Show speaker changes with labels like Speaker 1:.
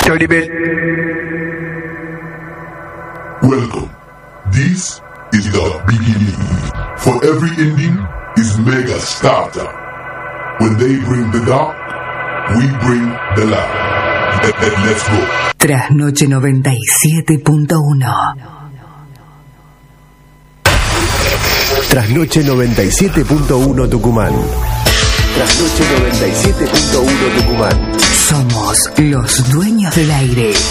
Speaker 1: Welcome. This is the beginning. For every ending is mega starter. When they bring the dark, we bring the light. Let's go.
Speaker 2: Trasnoche 97.1.
Speaker 3: Trasnoche 97.1 Tucumán. Trasnoche 97.1 Tucumán.
Speaker 2: Somos los dueños del aire.